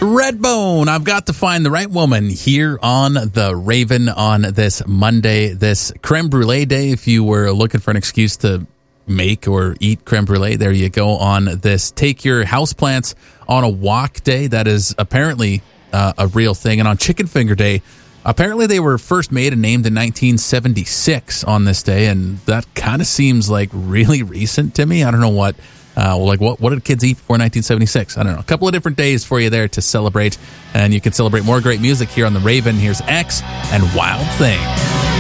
Redbone, I've got to find the right woman here on the Raven on this Monday, this creme brulee day. If you were looking for an excuse to make or eat creme brulee, there you go on this Take Your Houseplants on a Walk day. That is apparently a real thing. And on Chicken Finger Day, apparently they were first made and named in 1976 on this day. And that kind of seems like really recent to me. I don't know what. What did kids eat before 1976? I don't know. A couple of different days for you there to celebrate. And you can celebrate more great music here on The Raven. Here's X and Wild Thing.